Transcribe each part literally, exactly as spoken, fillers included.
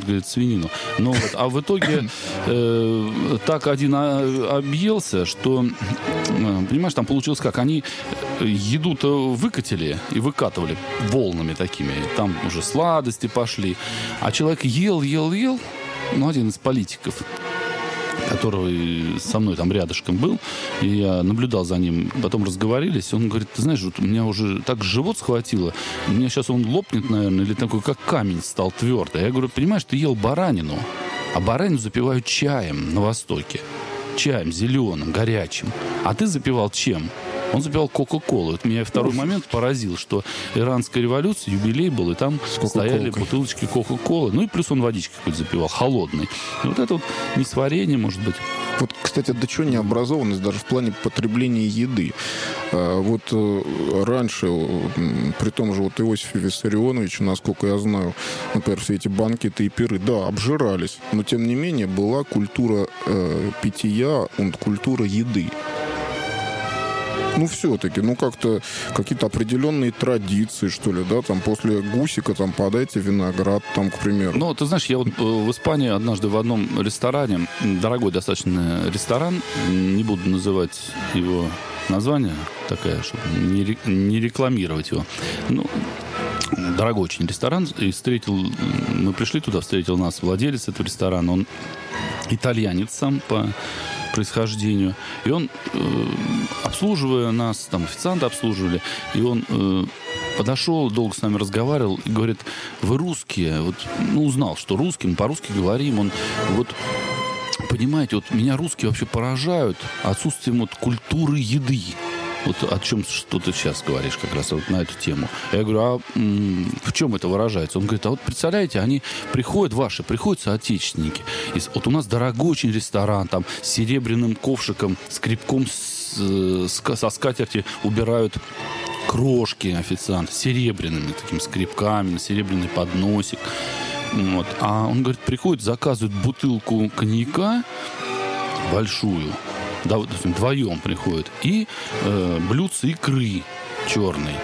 вот, говорит, свинину. Но вот, а в итоге э, так один объелся, что, э, понимаешь, там получилось как, они еду-то выкатили и выкатывали волнами такими, там уже сладости пошли, а человек ел, ел, ел, ну, один из политиков, который со мной там рядышком был, и я наблюдал за ним, потом разговорились, он говорит, ты знаешь, вот у меня уже так живот схватило, у меня сейчас он лопнет, наверное, или такой, как камень стал твердый. Я говорю, понимаешь, ты ел баранину, а баранину запивают чаем на Востоке, чаем зеленым, горячим, а ты запивал чем? Он запивал Кока-Колу. Это меня второй момент поразил, что иранская революция, юбилей был, и там стояли бутылочки Кока-Колы. Ну и плюс он водички какой-то запивал, холодный. И вот это вот несварение, может быть. Вот, кстати, до чего необразованность даже в плане потребления еды. Вот раньше, при том же вот Иосифе Виссарионовиче, насколько я знаю, например, все эти банкеты и пиры, да, обжирались, но тем не менее была культура э, питья, культура еды. Ну, все-таки, ну, как-то какие-то определенные традиции, что ли, да, там, после гусика, там, подайте виноград, там, к примеру. Ну, ты знаешь, я вот в Испании однажды в одном ресторане, дорогой достаточно ресторан, не буду называть его название, такая, чтобы не, не рекламировать его, ну, дорогой очень ресторан, и встретил, мы пришли туда, встретил нас владелец этого ресторана, он итальянец сам по происхождению. И он, э, обслуживая нас, там официанты обслуживали, и он э, подошел, долго с нами разговаривал и говорит, вы русские, вот, ну, узнал, что русские, мы по-русски говорим, он вот, понимаете, вот меня русские вообще поражают отсутствием вот культуры еды. Вот о чем что ты сейчас говоришь как раз вот на эту тему. Я говорю, а м- в чем это выражается? Он говорит, а вот представляете, они приходят, ваши, приходят соотечественники. И вот у нас дорогой очень ресторан, там, с серебряным ковшиком, скребком с, с, со скатерти убирают крошки официанты, серебряными такими скребками, на серебряный подносик. Вот. А он говорит, приходит, заказывает бутылку коньяка большую, да, вдвоем приходят, и э, блюдце икры черной.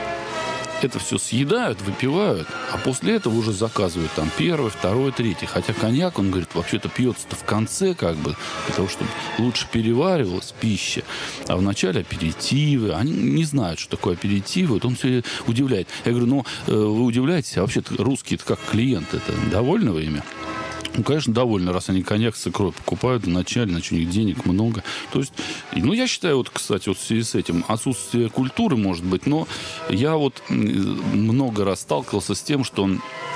Это все съедают, выпивают, а после этого уже заказывают там первый, второй, третий. Хотя коньяк, он говорит, вообще-то пьется-то в конце, как бы, для того, чтобы лучше переваривалась пища. А в начале аперитивы. Они не знают, что такое аперитивы. Вот он все удивляет. Я говорю, ну, э, вы удивляетесь, а вообще-то русские-то как клиенты-то довольны вы ими? Ну, конечно, довольны, раз они коньяк с икрой покупают вначале, значит, у них денег много. То есть, ну, я считаю, вот, кстати, вот в связи с этим отсутствие культуры, может быть, но я вот много раз сталкивался с тем, что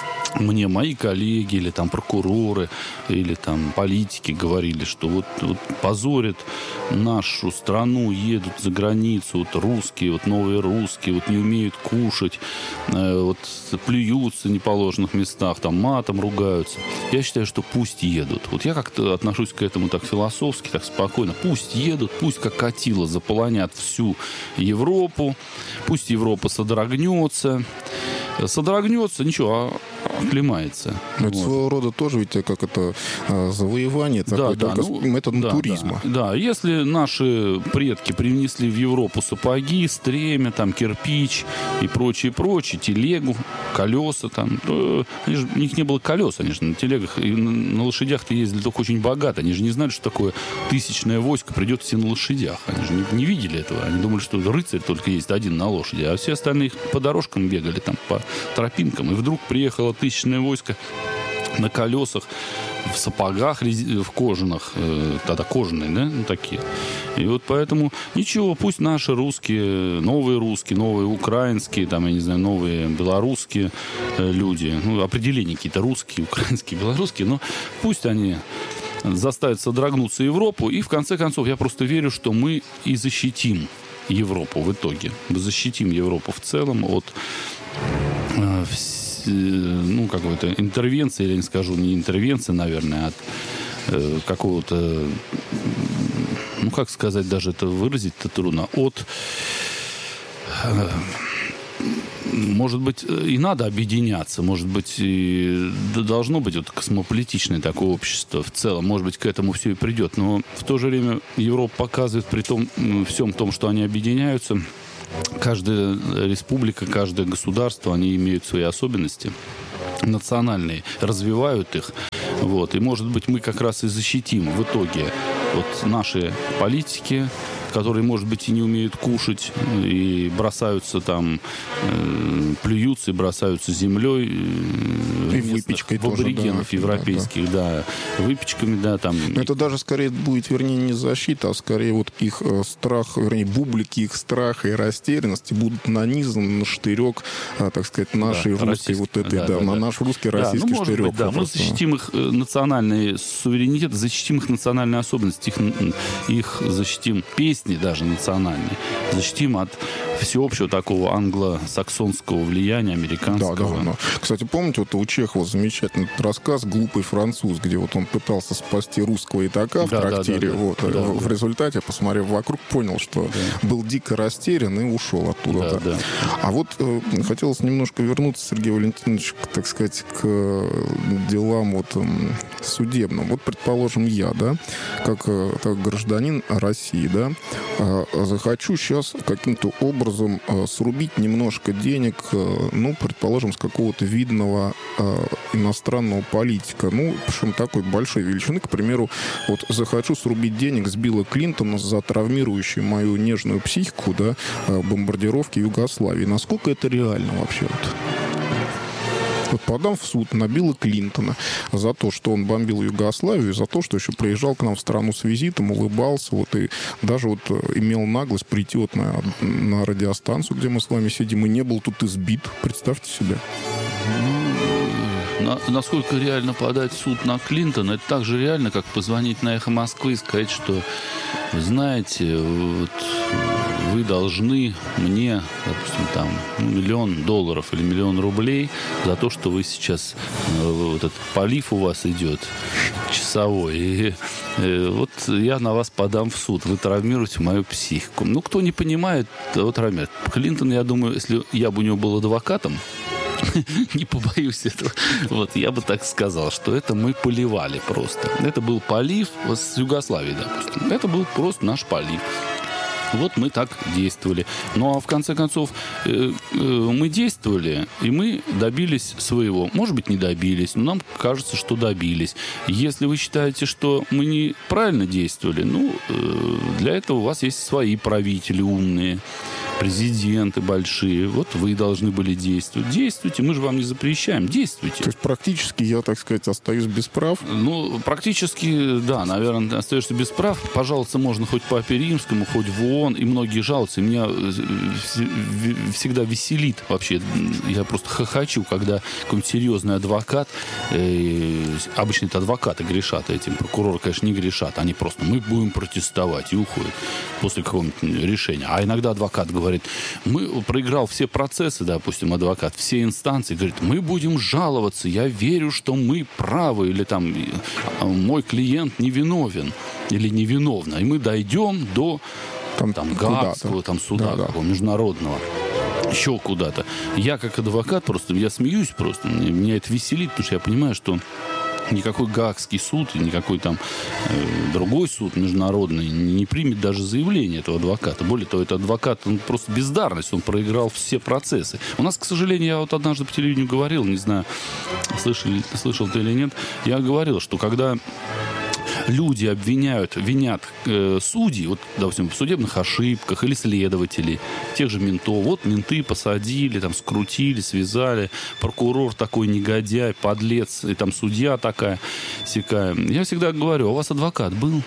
мне мои коллеги или там прокуроры или там политики говорили, что вот, вот позорят нашу страну, едут за границу, вот русские, вот новые русские, вот не умеют кушать, э, вот плюются в неположенных местах, там матом ругаются. Я считаю, что пусть едут. Вот я как-то отношусь к этому так философски, так спокойно. Пусть едут, пусть как катило заполонят всю Европу, пусть Европа содрогнется. Содрогнется, ничего, оклемается. Но вот. Это своего рода тоже ведь как это завоевание, такое, да, только да, ну, методом да, туризма. Да, да, если наши предки привнесли в Европу сапоги, стремя, там, кирпич и прочее, прочее, телегу, колеса, там, то они же, у них не было колес, они же на телегах и на, на лошадях-то ездили только очень богато. Они же не знали, что такое тысячное войско придет все на лошадях. Они же не, не видели этого. Они думали, что рыцарь только есть один на лошади, а все остальные по дорожкам бегали, там, по тропинкам. И вдруг приехало тысячное войско на колесах, в сапогах, в кожаных, тогда кожаные, да, ну, такие. И вот поэтому ничего, пусть наши русские, новые русские, новые украинские, там, я не знаю, новые белорусские люди, ну, определения какие-то русские, украинские, белорусские, но пусть они заставят содрогнуться Европу, и в конце концов я просто верю, что мы и защитим Европу в итоге. Мы защитим Европу в целом от э, вс, э, ну, какой-то интервенции, или не скажу, не интервенции, наверное, а от э, какого-то, ну, как сказать, даже это выразить-то трудно, от э, может быть, и надо объединяться, может быть, и должно быть вот космополитичное такое общество в целом, может быть, к этому все и придет, но в то же время Европа показывает при том, всем том, что они объединяются, каждая республика, каждое государство, они имеют свои особенности. национальные, развивают их. Вот. И, может быть, мы как раз и защитим в итоге вот наши политики, которые, может быть, и не умеют кушать, и бросаются там, э, плюются и бросаются землей. Э, и выпечкой в аборигенов тоже, да, европейских, да, да. Выпечками, да, там. Но это даже скорее будет, вернее, не защита, а скорее вот их э, страх, вернее, бублики их страха и растерянности будут нанизаны на штырек, э, так сказать, нашей да, русской вот этой, да, да, да, на да. наш русский да, российский ну, может штырек. Быть, да, мы защитим их национальный суверенитет, защитим их национальные особенности, их, их защитим песни даже национальные, защитим от всеобщего такого англосаксонского влияния, американского. Да, да, да. Кстати, помните, вот у Чехова замечательный рассказ «Глупый француз», где вот он пытался спасти русского итака в да, трактире. Да, да, вот, да, в да. результате, посмотрев вокруг, понял, что да. был дико растерян и ушел оттуда. Да, да. А вот э, хотелось немножко вернуться, Сергей Валентинович, к, так сказать, к делам вот, э, судебным. Вот, предположим, я, да, как, как гражданин России, да, э, захочу сейчас каким-то образом срубить немножко денег, ну, предположим, с какого-то видного э, иностранного политика. Ну, причем такой большой величины. К примеру, вот захочу срубить денег с Билла Клинтона за травмирующую мою нежную психику, да, бомбардировки Югославии. Насколько это реально вообще? Вот? Вот подам в суд на Билла Клинтона за то, что он бомбил Югославию, за то, что еще приезжал к нам в страну с визитом, улыбался, вот, и даже вот имел наглость прийти вот на, на радиостанцию, где мы с вами сидим, и не был тут избит. Представьте себе. На, насколько реально подать в суд на Клинтона, это так же реально, как позвонить на «Эхо Москвы» и сказать, что, вы знаете, вот, вы должны мне, допустим, там, миллион долларов или миллион рублей за то, что вы сейчас, вот этот полив у вас идет часовой, и э, вот я на вас подам в суд, вы травмируете мою психику. Ну, кто не понимает, того травмирует. Клинтон, я думаю, если я бы у него был адвокатом, не побоюсь этого. Вот, я бы так сказал, что это мы поливали просто. Это был полив с Югославии, допустим. Это был просто наш полив. Вот мы так действовали. Ну, а в конце концов, э, э, мы действовали, и мы добились своего. Может быть, не добились, но нам кажется, что добились. Если вы считаете, что мы неправильно действовали, ну, э, для этого у вас есть свои правители умные, президенты большие. Вот вы должны были действовать. Действуйте, мы же вам не запрещаем. Действуйте. То есть практически я, так сказать, остаюсь без прав? Ну, практически, да, наверное, остаешься без прав. Пожаловаться можно хоть по Папе Римскому, хоть в ООН, и многие жалуются. И меня всегда веселит вообще. Я просто хохочу, когда какой-нибудь серьезный адвокат, э, обычно это адвокаты грешат этим, прокуроры, конечно, не грешат. Они просто, мы будем протестовать, и уходят после какого-нибудь решения. А иногда адвокат говорит, мы проиграл все процессы, допустим, адвокат, все инстанции, говорит, мы будем жаловаться, я верю, что мы правы, или там мой клиент невиновен, или невиновна, и мы дойдем до там, там Гаагского там, суда, да, такого, да. международного, еще куда-то. Я как адвокат просто, я смеюсь просто, меня это веселит, потому что я понимаю, что никакой Гаагский суд и никакой там э, другой суд международный не примет даже заявление этого адвоката. Более того, этот адвокат, он просто бездарность, он проиграл все процессы. У нас, к сожалению, я вот однажды по телевидению говорил, не знаю, слышал, слышал ты или нет, я говорил, что когда люди обвиняют, винят э, судей, вот, допустим, в судебных ошибках или следователей, тех же ментов. Вот менты посадили, там, скрутили, связали, прокурор такой негодяй, подлец, и там судья такая, сякая. Я всегда говорю, а у вас адвокат был?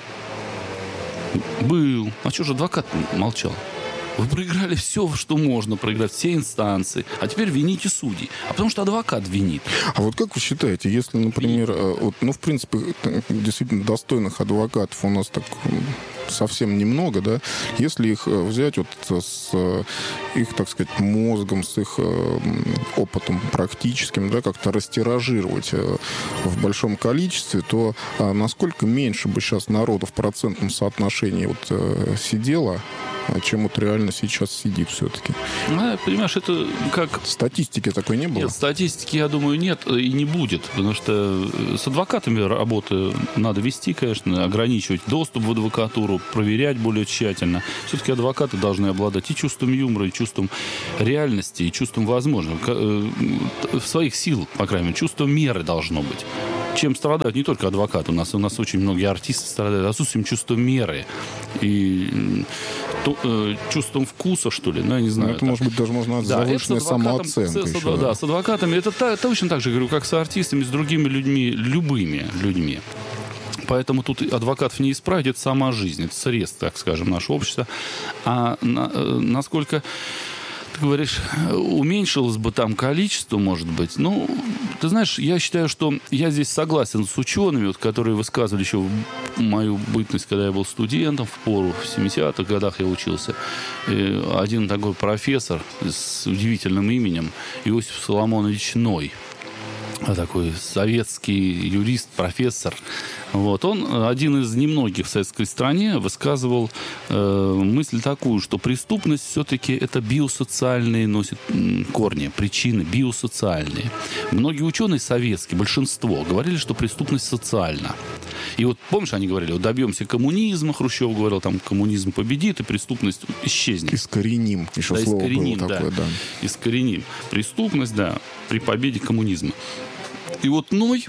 Был. А что же адвокат молчал? Вы проиграли все, что можно проиграть, все инстанции. А теперь вините судей. А потому что адвокат винит. А вот как вы считаете, если, например, вот, ну, в принципе, действительно достойных адвокатов у нас так совсем немного, да, если их взять вот с их, так сказать, мозгом, с их опытом практическим, да, как-то растиражировать в большом количестве, то насколько меньше бы сейчас народу в процентном соотношении вот сидело чем вот реально сейчас сидит все-таки. А, понимаешь, это как... Статистики такой не было? Нет, статистики, я думаю, нет и не будет, потому что с адвокатами работы надо вести, конечно, ограничивать доступ в адвокатуру, проверять более тщательно. Все-таки адвокаты должны обладать и чувством юмора, и чувством реальности, и чувством возможного. В своих сил, по крайней мере, чувство меры должно быть. Чем страдают не только адвокаты. У нас, у нас очень многие артисты страдают отсутствием чувства меры и то, э, чувством вкуса, что ли. Ну, я не знаю. Ну, это, может быть, даже можно назвать да, завышенная самооценка. С, с, да, да, с адвокатами. Это та, точно так же, говорю, как с артистами, с другими людьми, любыми людьми. Поэтому тут адвокатов не исправить, это сама жизнь, это срез, так скажем, нашего общества. А на, насколько... Ты говоришь, уменьшилось бы там количество, может быть. Ну, ты знаешь, я считаю, что я здесь согласен с учеными, вот, которые высказывали еще в мою бытность, когда я был студентом, в пору, в семидесятых годах я учился. И один такой профессор с удивительным именем, Иосиф Соломонович Ной. Такой советский юрист, профессор. Вот. Он один из немногих в советской стране высказывал э, мысль такую, что преступность все-таки это биосоциальные носит корни, причины биосоциальные. Многие ученые советские, большинство, говорили, что преступность социальна. И вот, помнишь, они говорили, вот добьемся коммунизма, Хрущев говорил, там коммунизм победит, и преступность исчезнет. Искореним, еще да, слово искореним, было такое, да. да. Искореним. Преступность, да, при победе коммунизма. И вот Ной,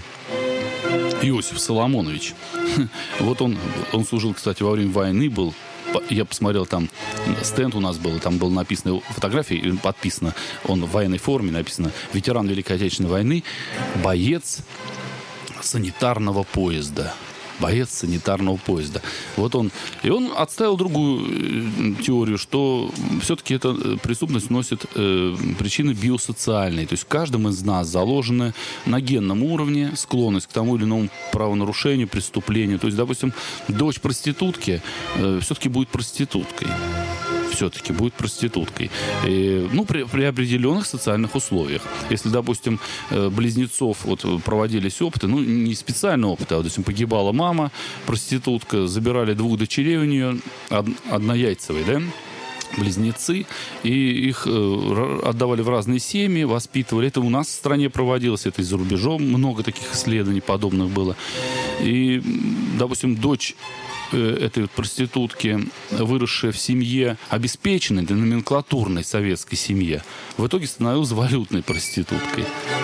Иосиф Соломонович, вот он, он служил, кстати, во время войны, был, я посмотрел, там стенд у нас был, там было написано фотографии, подписано, он в военной форме, написано «Ветеран Великой Отечественной войны, боец санитарного поезда». Боец санитарного поезда. Вот он. И он отставил другую теорию, что все-таки эта преступность носит э, причины биосоциальные. То есть в каждом из нас заложена на генном уровне склонность к тому или иному правонарушению, преступлению. То есть, допустим, дочь проститутки э, все-таки будет проституткой. все-таки будет проституткой. И, ну, при, при определенных социальных условиях. Если, допустим, близнецов вот, проводились опыты, ну, не специальные опыты, а, допустим, погибала мама, проститутка, забирали двух дочерей у нее, од, однояйцевые, да, близнецы, и их э, отдавали в разные семьи, воспитывали. Это у нас в стране проводилось, это и за рубежом. Много таких исследований подобных было. И, допустим, дочь этой вот проститутки, выросшая в семье обеспеченной, да, номенклатурной советской семье, в итоге становилась валютной проституткой.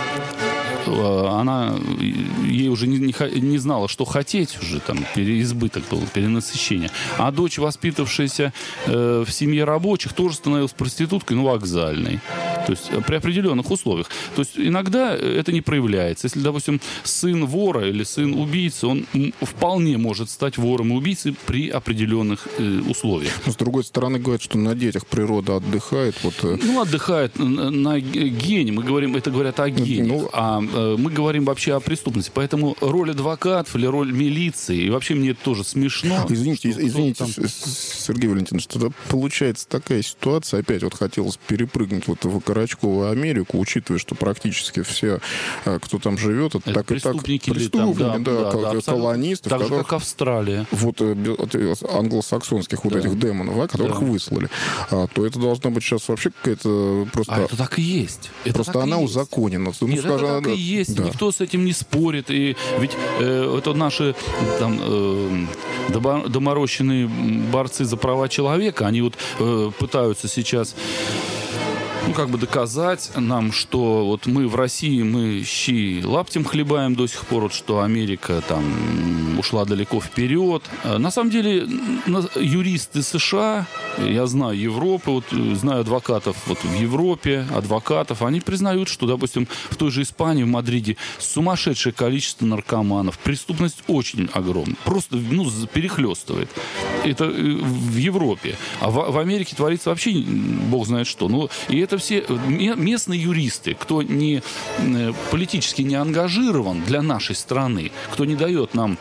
Она, ей уже не, не, не знала, что хотеть уже, там, переизбыток был, перенасыщение. А дочь, воспитавшаяся э, в семье рабочих, тоже становилась проституткой, ну, вокзальной. То есть при определенных условиях. То есть иногда это не проявляется. Если, допустим, сын вора или сын убийцы, он вполне может стать вором и убийцей при определенных э, условиях. С другой стороны, говорят, что на детях природа отдыхает. Вот... Ну, отдыхает на, на гене. Мы говорим, это говорят о гене. Ну, а э, мы говорим вообще о преступности. Поэтому роль адвокатов или роль милиции, и вообще мне это тоже смешно. Извините, извините, там... Сергей Валентинович, тогда получается такая ситуация. Опять вот хотелось перепрыгнуть вот в Карачковую Америку, учитывая, что практически все, кто там живет, это, это так и так преступники, там, да, да, да, колонисты. Так же, как Австралия. Вот англосаксонских вот да. этих демонов, да, которых да. выслали. А, то это должна быть сейчас вообще какая-то просто... А это так и есть. Это просто она узаконена. Ну, Нет, скажем, это так и есть. Да. Никто с этим не спорит. И ведь э, это наши там, э, доморощенные борцы за права человека, они вот э, пытаются сейчас... Ну, как бы доказать нам, что вот мы в России, мы щи лаптем хлебаем до сих пор, вот, что Америка там ушла далеко вперед. На самом деле, юристы США, я знаю Европы, вот, знаю адвокатов вот, в Европе, адвокатов, они признают, что, допустим, в той же Испании, в Мадриде сумасшедшее количество наркоманов, преступность очень огромная, просто ну, перехлестывает. Это в Европе. А в, в Америке творится вообще бог знает что. Ну, и это Это все местные юристы, кто не политически не ангажирован для нашей страны, кто не дает нам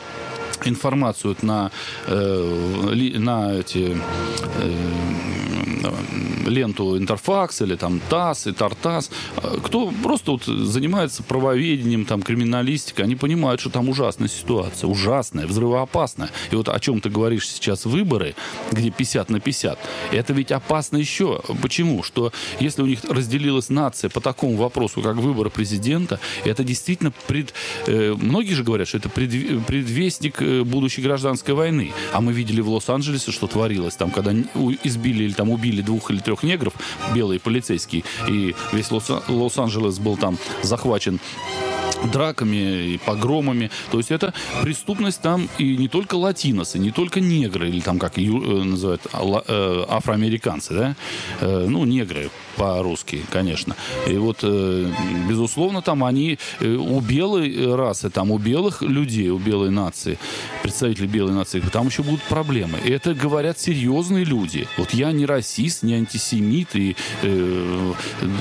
информацию на, э, на эти... Э, ленту Интерфакс или там ТАСС и Тартас, кто просто вот занимается правоведением, там, криминалистикой, они понимают, что там ужасная ситуация, ужасная, взрывоопасная. И вот о чем ты говоришь сейчас, выборы, где пятьдесят на пятьдесят, это ведь опасно еще. Почему? Что если у них разделилась нация по такому вопросу, как выборы президента, это действительно пред... Многие же говорят, что это пред... предвестник будущей гражданской войны. А мы видели в Лос-Анджелесе, что творилось там, когда избили или там убили двух или трех негров, белые полицейские, и весь Лос- Лос-Анджелес был там захвачен драками и погромами. То есть это преступность там и не только латиносы, не только негры, или там, как ю, э, называют, а, э, афроамериканцы, да? Э, ну, негры по-русски, конечно. И вот, э, безусловно, там они э, у белой расы, там у белых людей, у белой нации, представителей белой нации, там еще будут проблемы. И это говорят серьезные люди. Вот я не расист, не антисемит, и э,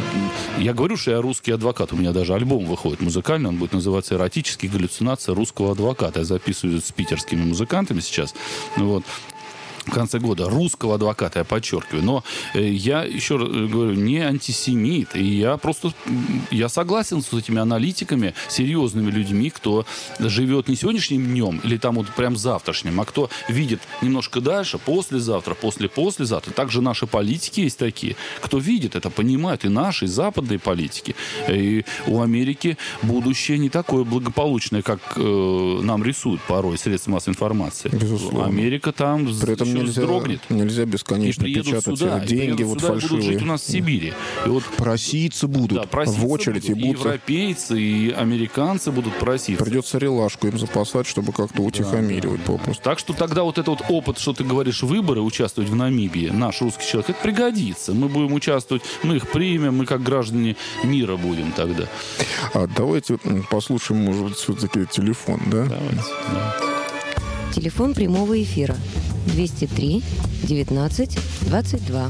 я говорю, что я русский адвокат. У меня даже альбом выходит музыкальный, он будет называться «Эротические галлюцинации русского адвоката». Я записываю с питерскими музыкантами сейчас. Вот. В конце года русского адвоката, я подчеркиваю. Но э, я еще раз говорю, не антисемит. И я просто я согласен с этими аналитиками, серьезными людьми, кто живет не сегодняшним днем или там вот прям завтрашним, а кто видит немножко дальше, послезавтра, после-послезавтра. Также наши политики есть такие, кто видит это, понимает. И наши, и западные политики. И у Америки будущее не такое благополучное, как э, нам рисуют порой средства массовой информации. Безусловно. Америка там... При этом нельзя, нельзя бесконечно печатать сюда, деньги вот сюда, фальшивые. Будут жить у нас в Сибири. И вот, проситься будут, да, проситься в очередь. Будут. И, будут... и европейцы, и американцы будут проситься. Придется релашку им запасать, чтобы как-то утихомиривать, да, попросту. Так что тогда вот этот вот опыт, что ты говоришь, выборы, участвовать в Намибии, наш русский человек, это пригодится. Мы будем участвовать, мы их примем, мы как граждане мира будем тогда. А давайте послушаем, может быть, все-таки телефон, да? Давайте, да. Телефон прямого эфира двести три девятнадцать двадцать два.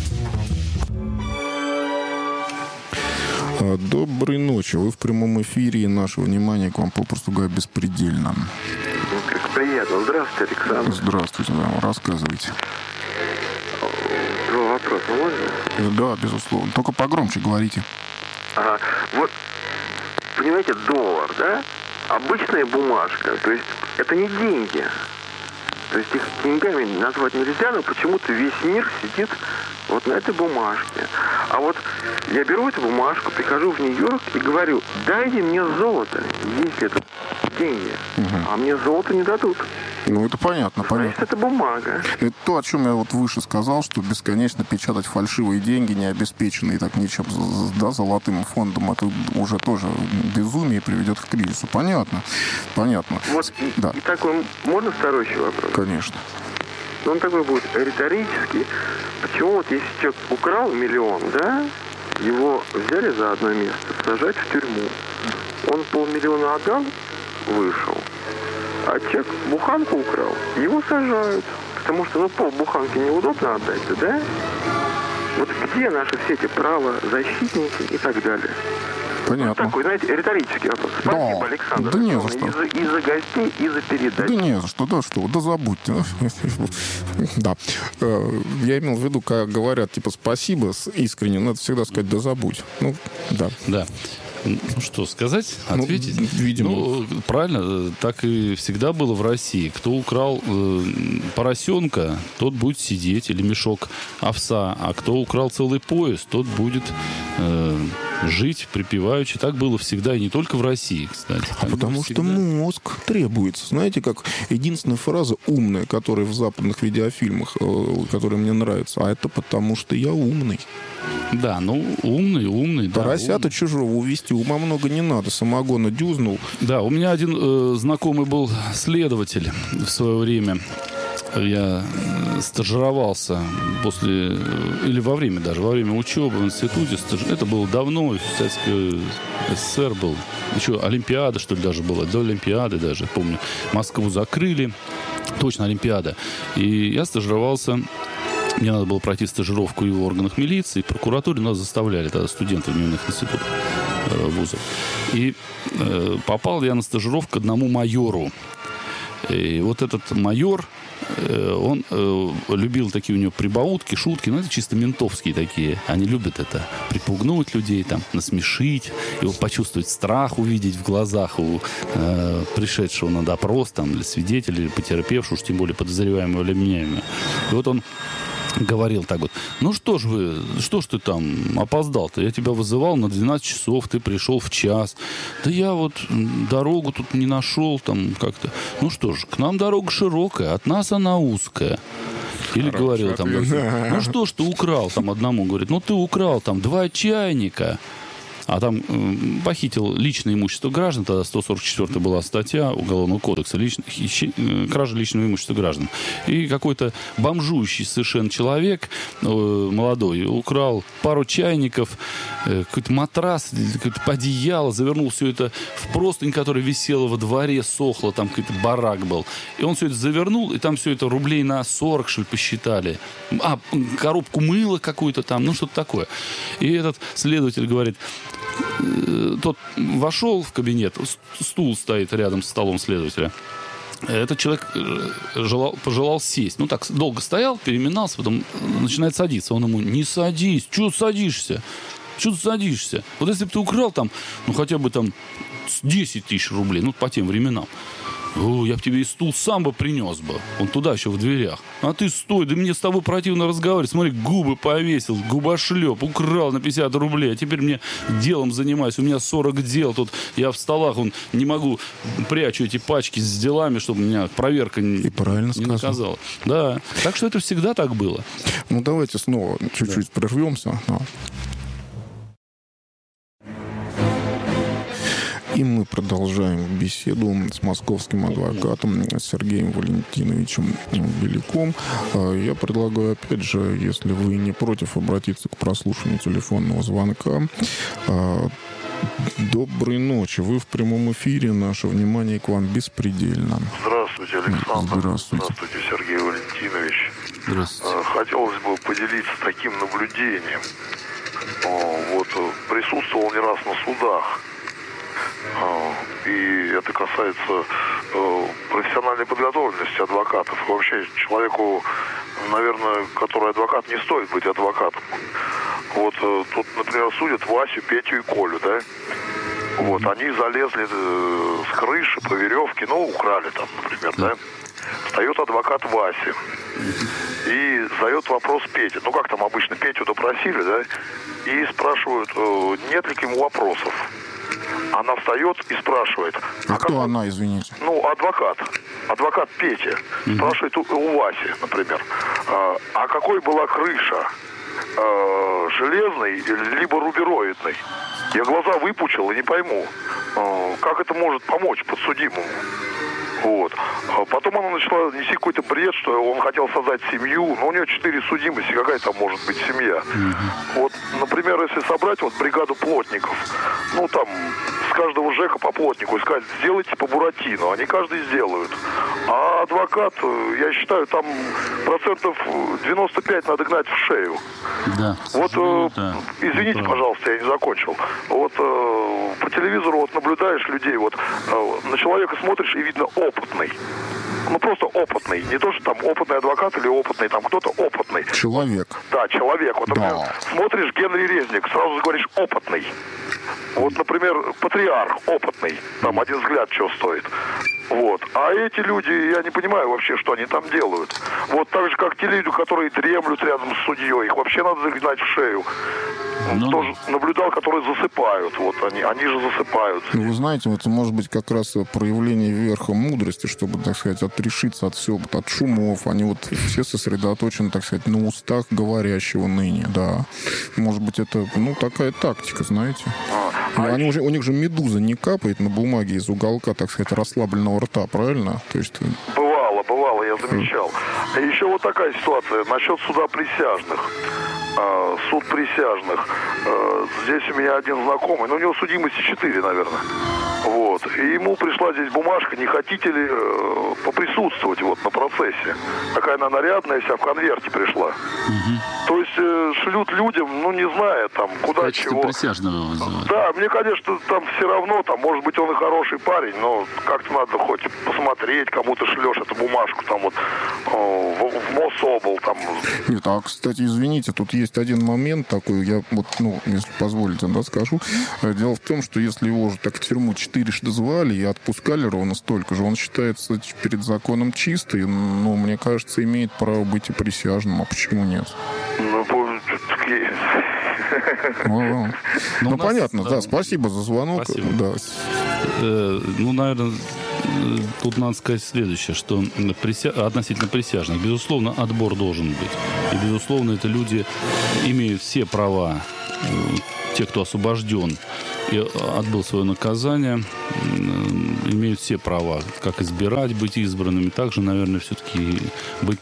Доброй ночи. Вы в прямом эфире, и наше внимание к вам, попросту говоря, беспредельно. Как приятно. Здравствуйте, Александр. Здравствуйте, да, рассказывайте. Два вопроса можно? Да, безусловно. Только погромче говорите. Ага. Вот, понимаете, доллар, да? Обычная бумажка. То есть это не деньги. То есть их деньгами назвать нельзя, но почему-то весь мир сидит вот на этой бумажке. А вот я беру эту бумажку, прихожу в Нью-Йорк и говорю, дайте мне золото, если это деньги. Угу. А мне золото не дадут. Ну, это понятно, понятно. Значит, это бумага. Это то, о чем я вот выше сказал, что бесконечно печатать фальшивые деньги, не обеспеченные так ничем, да, золотым фондом, это уже тоже безумие приведет к кризису. Понятно, понятно. Вот и, да. и такой, можно второй еще вопрос? Конечно. Он такой будет риторический. Почему вот если человек украл миллион, да, его взяли за одно место, сажать в тюрьму. Он полмиллиона отдал, вышел. А человек буханку украл, его сажают. Потому что, ну, полбуханки неудобно отдать, да? Вот где наши все эти правозащитники и так далее? Понятно. Вот такой, знаете, риторический вопрос. Спасибо, да. Александр. Да не за что. И за, и за гостей, и за передачу. Да не за что, да что, да забудьте. Да. Я имел в виду, когда говорят, типа, спасибо искренне, надо всегда сказать, да забудь. Ну, да. Да. Ну что, сказать? Ответить? Ну, видимо. Ну, правильно, так и всегда было в России. Кто украл э, поросенка, тот будет сидеть, или мешок овса. А кто украл целый пояс, тот будет э, жить припеваючи. Так было всегда, и не только в России, кстати. А потому что мозг требуется. Знаете, как единственная фраза умная, которая в западных видеофильмах, э, которая мне нравится, а это потому что я умный. Да, ну, умный, умный. Поросята да, чужого увести ума много не надо. Самогона дюзнул. Да, у меня один э, знакомый был следователь в свое время. Я стажировался после, или во время даже, во время учебы в институте. Стаж... Это было давно, Советский СССР был. Еще Олимпиада, что ли, даже была. До Олимпиады даже, помню. Москву закрыли. Точно Олимпиада. И я стажировался. Мне надо было пройти стажировку и в органах милиции, и в прокуратуре. Нас заставляли тогда студентов дневных институтов э, вузов. И э, попал я на стажировку к одному майору. И вот этот майор Он любил такие у него прибаутки, шутки, ну, это чисто ментовские такие. Они любят это, припугнуть людей, там, насмешить, его почувствовать страх, увидеть в глазах у э, пришедшего на допрос, там, или свидетеля, или потерпевшего, уж тем более подозреваемого или обвиняемого. И вот он говорил так вот: ну что ж вы, что ж ты там опоздал-то? Я тебя вызывал на двенадцать часов, ты пришел в час. Да я вот дорогу тут не нашел там как-то. Ну что ж, к нам дорога широкая, от нас она узкая. Или Хороший говорил там, ну что ж ты украл, там одному говорит, ну ты украл там два чайника. А там э, похитил личное имущество граждан, тогда сто сорок четвёртая была статья Уголовного кодекса, лич, хищи, э, кража личного имущества граждан. И какой-то бомжующий совершенно человек, э, молодой, украл пару чайников, э, какой-то матрас, какое-то одеяло, завернул все это в простынь, которая висела во дворе, сохла, там какой-то барак был. И он все это завернул, и там все это рублей на сорок, что ли, посчитали. А, коробку мыла какую-то там, ну что-то такое. И этот следователь говорит... Тот вошел в кабинет, стул стоит рядом с столом следователя. Этот человек желал, пожелал сесть. Ну, так долго стоял, переминался, потом начинает садиться. Он ему: не садись, чего садишься? Чего ты садишься? Вот если бы ты украл там, ну, хотя бы там десять тысяч рублей, ну, по тем временам, о, я бы тебе и стул сам бы принес бы. Он туда еще в дверях. А ты стой, да мне с тобой противно разговаривать. Смотри, губы повесил, губошлеп, украл на пятьдесят рублей. А теперь мне делом занимаюсь. У меня сорок дел. Тут я в столах он, не могу, прячу эти пачки с делами, чтобы меня проверка не, не наказала. Да. Так что это всегда так было. Ну, давайте снова чуть-чуть да. прервемся. И мы продолжаем беседу с московским адвокатом Сергеем Валентиновичем Беляком. Я предлагаю, опять же, если вы не против, обратиться к прослушиванию телефонного звонка. Доброй ночи. Вы в прямом эфире. Наше внимание к вам беспредельно. Здравствуйте, Александр. Здравствуйте. Здравствуйте, Сергей Валентинович. Здравствуйте. Хотелось бы поделиться таким наблюдением. Вот, присутствовал не раз на судах. И это касается э, профессиональной подготовленности адвокатов. Вообще человеку, наверное, который адвокат, не стоит быть адвокатом. Вот э, тут, например, судят Васю, Петю и Колю, да? Вот, они залезли э, с крыши по веревке, ну, украли там, например, да? Встает адвокат Васи и задает вопрос Пете. Ну, как там обычно, Петю допросили, да? И спрашивают, э, нет ли к нему вопросов. Она встает и спрашивает. А, а кто как... она, извините? Ну, адвокат. Адвокат Петя. Mm-hmm. Спрашивает у, у Васи, например. А, а какой была крыша? А, железной либо рубероидной? Я глаза выпучил и не пойму, а, как это может помочь подсудимому. Вот. А потом она начала нести какой-то бред, что он хотел создать семью, но у нее четыре судимости, какая там может быть семья. Mm-hmm. Вот, например, если собрать вот бригаду плотников, ну там с каждого ЖЭКа по плотнику и сказать, сделайте по Буратино, они каждый сделают. А адвокат, я считаю, там процентов девяносто пять надо гнать в шею. Да. Вот, э, да. извините, да. пожалуйста, я не закончил. Вот э, по телевизору вот наблюдаешь людей, вот э, на человека смотришь и видно опытный. Ну, просто опытный. Не то, что там опытный адвокат или опытный, там кто-то опытный. Человек. Да, человек. Вот, например, да. смотришь Генри Резник, сразу говоришь опытный. Вот, например, патриарх опытный. Там один взгляд что стоит. Вот. А эти люди, я не понимаю вообще, что они там делают. Вот так же, как те люди, которые дремлют рядом с судьей, их вообще надо загнать в шею. Ну, тоже наблюдал, которые засыпают. Вот они, они же засыпают. Ну, вы знаете, это может быть как раз проявление верха мудрости, чтобы, так сказать, отрешиться от всего, от шумов. Они вот все сосредоточены, так сказать, на устах говорящего ныне, да. Может быть, это, ну, такая тактика, знаете. А, они а уже, у них же медуза не капает на бумаге из уголка, так сказать, расслабленного рта, правильно? То есть... Бывало, бывало, я замечал. А еще вот такая ситуация насчет суда присяжных. Суд присяжных. Здесь у меня один знакомый, но у него судимости четыре, наверное. Вот. И ему пришла здесь бумажка, не хотите ли э, поприсутствовать вот на процессе. Такая она нарядная, вся в конверте пришла. Угу. То есть э, шлют людям, ну не зная там, куда чего. Присяжного вызывают. Да, мне, конечно, там все равно, там, может быть, он и хороший парень, но как-то надо хоть посмотреть, кому ты шлешь эту бумажку, там вот э, в, в Мособл, там. Нет, а, кстати, извините, тут есть один момент такой, я вот, ну, если позволите, да, скажу. Дело в том, что если его уже так в тюрьму четырежды звали и отпускали ровно столько же, он считается перед законом чистый, ну, мне кажется, имеет право быть и присяжным, а почему нет? Ну, такие... Ну, ну нас, понятно, да, да, спасибо за звонок. Спасибо. Да. Э, ну, наверное, тут надо сказать следующее, что прися... относительно присяжных, безусловно, отбор должен быть. И, безусловно, это люди имеют все права, те, кто освобожден и отбыл свое наказание, имеют все права, как избирать, быть избранными, также, наверное, все-таки быть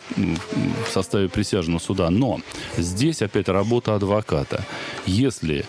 в составе присяжного суда. Но здесь опять работа адвоката. Если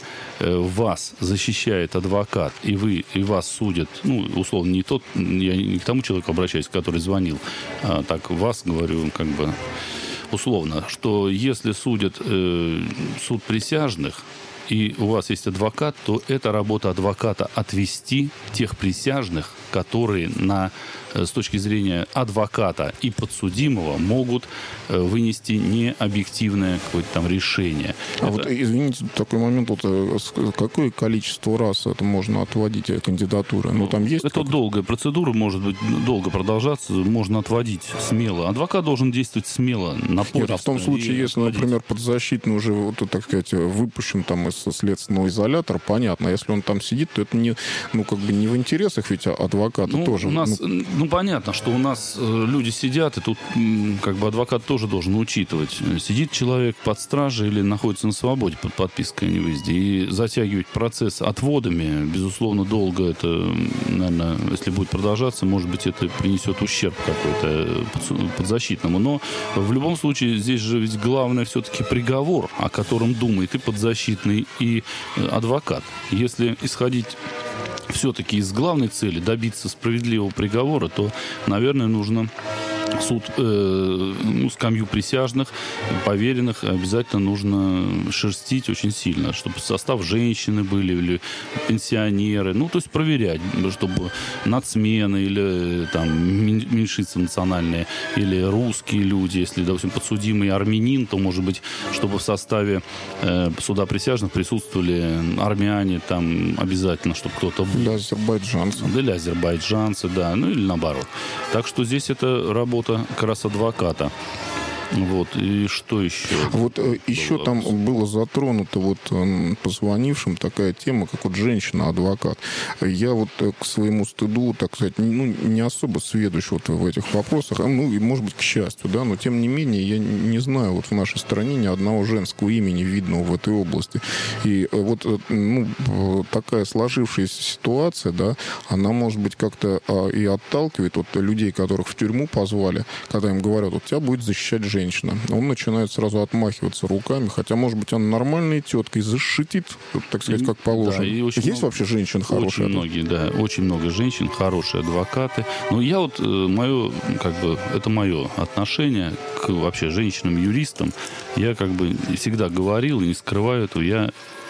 вас защищает адвокат, и вы, и вас судят, ну, условно, не тот, я не к тому человеку обращаюсь, который звонил, а так вас, говорю, как бы условно, что если судят э, суд присяжных, и у вас есть адвокат, то это работа адвоката отвести тех присяжных, которые на, с точки зрения адвоката и подсудимого могут вынести необъективное какое-то там решение. А это... вот, извините, такой момент, вот, какое количество раз это можно отводить кандидатуры? Ну, там есть... Это как... долгая процедура, может быть, долго продолжаться, можно отводить смело. Адвокат должен действовать смело, напористо. Нет, а в том случае, если, отводить. Например, подзащитный уже, вот, так сказать, выпущен там из следственного изолятора, понятно. А если он там сидит, то это не, ну, как бы не в интересах ведь адвоката ну, тоже. У нас, ну... ну, понятно, что у нас люди сидят, и тут как бы адвокат тоже должен учитывать. Сидит человек под стражей или находится на свободе под подпиской о невыезде. И затягивать процесс отводами, безусловно, долго это, наверное, если будет продолжаться, может быть, это принесет ущерб какой-то подзащитному. Но в любом случае здесь же ведь главное все-таки приговор, о котором думает и подзащитный, и адвокат. Если исходить все-таки из главной цели добиться справедливого приговора, то, наверное, нужно суд, э, ну, скамью присяжных, поверенных обязательно нужно шерстить очень сильно, чтобы состав женщины были или пенсионеры, ну, то есть проверять, чтобы нацмены или там меньшинства национальные, или русские люди, если, допустим, подсудимый армянин, то, может быть, чтобы в составе э, суда присяжных присутствовали армяне, там обязательно, чтобы кто-то был. Для азербайджанцев. Для азербайджанцев, да, ну или наоборот. Так что здесь это работа как раз адвоката. Вот, и что еще? Вот э, еще было? Там было затронуто вот э, позвонившим такая тема, как вот женщина-адвокат. Я вот э, к своему стыду, так сказать, ну, не особо сведущ вот в этих вопросах, а, ну, и, может быть, к счастью, да, но, тем не менее, я не знаю вот в нашей стране ни одного женского имени видного в этой области. И э, вот, э, ну, такая сложившаяся ситуация, да, она, может быть, как-то э, и отталкивает вот людей, которых в тюрьму позвали, когда им говорят, вот тебя будет защищать женщина. Женщина. Он начинает сразу отмахиваться руками, хотя, может быть, она нормальная тетка и защитит, так сказать, как положено. Да, есть много, вообще женщин хорошие? Очень многие, да, очень много женщин, хорошие адвокаты. Но я вот, мое, как бы, это мое отношение к вообще женщинам-юристам. Я как бы всегда говорил и не скрываю этого. Я,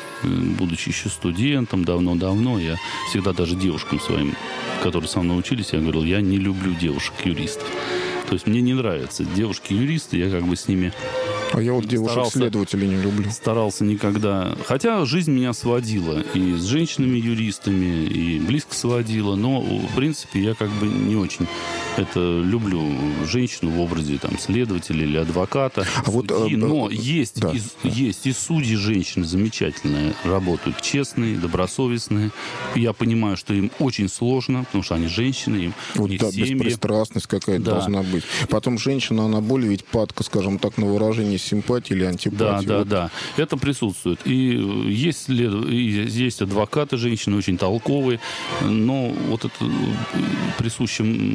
будучи еще студентом давно-давно, я всегда даже девушкам своим, которые со мной учились, я говорил, я не люблю девушек-юристов. То есть мне не нравятся девушки-юристы, я как бы с ними... А я вот девушек-следователей не люблю. Старался никогда... Хотя жизнь меня сводила и с женщинами-юристами, и близко сводила, но, в принципе, я как бы не очень это люблю женщину в образе там, следователя или адвоката. А вот, судьи, но э, есть, да, и, да. есть и судьи женщины замечательные, работают честные, добросовестные. Я понимаю, что им очень сложно, потому что они женщины, им вот, у них да, семьи. Беспристрастность какая-то да. должна быть. Потом женщина, она более ведь падка, скажем так, на выражение симпатии или антипатии. Да, вот. да, да. Это присутствует. И есть, и есть адвокаты женщины, очень толковые, но вот это присущим адвокатам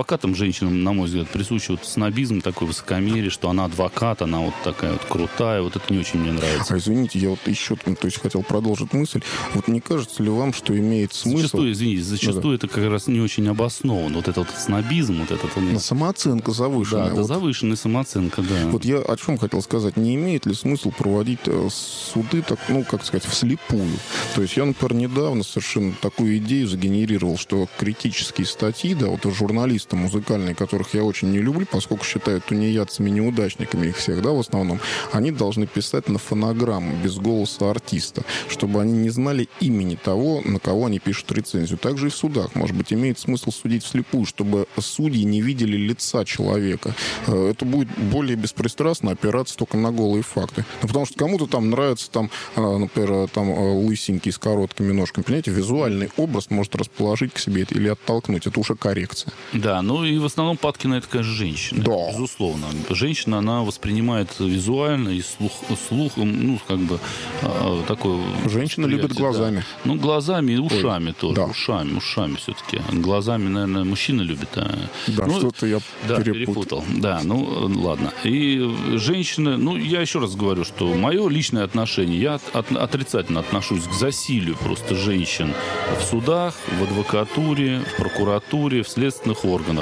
адвокатам, женщинам, на мой взгляд, присущ вот снобизм, такой высокомерие, что она адвокат, она вот такая вот крутая. Вот это не очень мне нравится. А извините, я вот еще то есть, хотел продолжить мысль. Вот не кажется ли вам, что имеет смысл... Зачастую, извините, зачастую ну, да. это как раз не очень обоснован. Вот этот вот снобизм, вот этот... Он... Самооценка завышенная. Да, это вот, завышенная самооценка, да. Вот я о чем хотел сказать. Не имеет ли смысл проводить суды, так, ну, как сказать, вслепую? То есть я, например, недавно совершенно такую идею загенерировал, что критические статьи, да, вот журналисты музыкальные, которых я очень не люблю, поскольку считаю тунеядцами, неудачниками их всех, да, в основном, они должны писать на фонограмму без голоса артиста, чтобы они не знали имени того, на кого они пишут рецензию. Также и в судах, может быть, имеет смысл судить вслепую, чтобы судьи не видели лица человека. Это будет более беспристрастно опираться только на голые факты. Ну, потому что кому-то там нравится, там, например, там, лысенький с короткими ножками. Понимаете, визуальный образ может расположить к себе или оттолкнуть. Это уже коррекция. Да, ну и в основном падки на это, конечно, женщины. Да. Безусловно. Женщина, она воспринимает визуально и слух, слухом, ну, как бы, такое... Женщина любит глазами. Да. Ну, глазами и ушами Ой, тоже. Да. Ушами, ушами все-таки. Глазами, наверное, мужчина любит. А... Да, ну, что-то я да, перепутал. перепутал. Да, ну, ладно. И женщины, ну, я еще раз говорю, что мое личное отношение, я от, от, отрицательно отношусь к засилию просто женщин в судах, в адвокатуре, в прокуратуре, в следственных органах.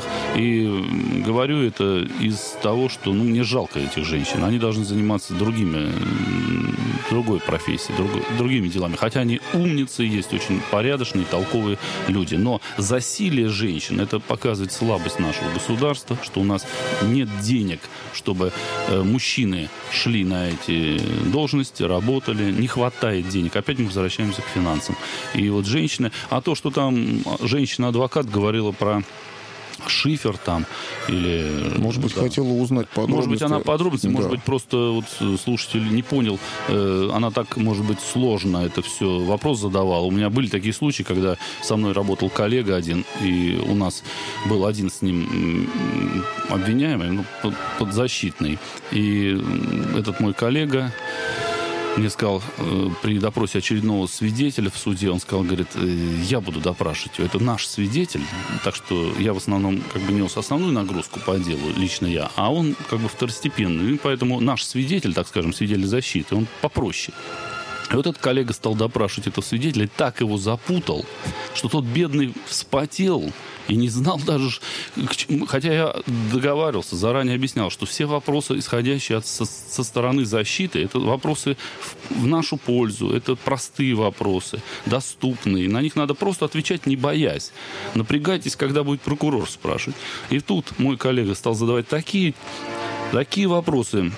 И говорю это из того, что, ну, мне жалко этих женщин. Они должны заниматься другими, другой профессией, друг, другими делами. Хотя они умницы, есть очень порядочные, толковые люди. Но засилие женщин, это показывает слабость нашего государства, что у нас нет денег, чтобы э, мужчины шли на эти должности, работали. Не хватает денег. Опять мы возвращаемся к финансам. И вот женщины... А то, что там женщина-адвокат говорила про шифер там, или... Может быть, да. хотела узнать подробности. Может быть, она подробности, да. Может быть, просто вот слушатель не понял. Э, она так, может быть, сложно это все вопрос задавала. У меня были такие случаи, когда со мной работал коллега один, и у нас был один с ним обвиняемый, ну, под, подзащитный. И этот мой коллега мне сказал, э, при допросе очередного свидетеля в суде, он сказал, говорит, э, я буду допрашивать его. Это наш свидетель, так что я в основном как бы нес основную нагрузку по делу, лично я, а он как бы второстепенный. И поэтому наш свидетель, так скажем, свидетель защиты, он попроще. И вот этот коллега стал допрашивать этого свидетеля, и так его запутал, что тот бедный вспотел и не знал даже... Хотя я договаривался, заранее объяснял, что все вопросы, исходящие от, со, со стороны защиты, это вопросы в, в нашу пользу, это простые вопросы, доступные. На них надо просто отвечать, не боясь. Напрягайтесь, когда будет прокурор спрашивать. И тут мой коллега стал задавать такие, такие вопросы...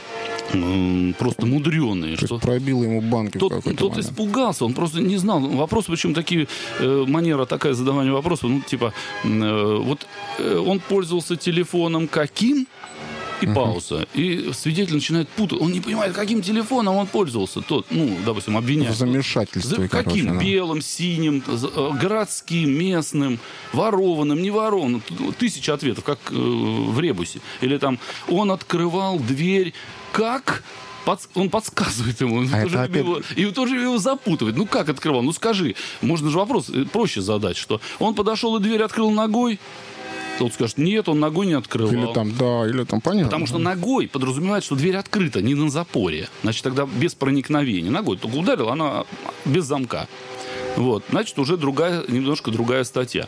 просто мудреные. То что есть пробил ему банки тот, в какой-то тот момент. испугался, он просто не знал. Вопросы, причем такие, э, манера такая задавания вопросов, ну, типа, э, вот э, он пользовался телефоном каким? И uh-huh. пауза. И свидетель начинает путать. Он не понимает, каким телефоном он пользовался. Тот, ну, допустим, обвиняет. Замешательство. За, каким? Короче, белым, синим, городским, местным, ворованным, не ворованным. Тысяча ответов, как э, в ребусе. Или там, он открывал дверь. Как? Под, он подсказывает ему. А тоже опять... его, и тоже его запутывает. Ну, как открывал? Ну, скажи. Можно же вопрос проще задать, что он подошел и дверь открыл ногой. Тот скажет, нет, он ногой не открывал. Или там, да, или там, понятно. Потому что ногой подразумевает, что дверь открыта, не на запоре. Значит, тогда без проникновения. Ногой только ударил, она без замка. Вот, значит, уже другая, немножко другая статья.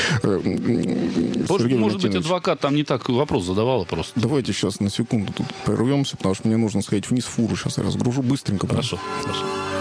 Может, может быть, адвокат там не так вопрос задавал просто. Давайте сейчас на секунду тут прервемся, потому что мне нужно сходить вниз, фуру сейчас я разгружу быстренько. Хорошо, хорошо.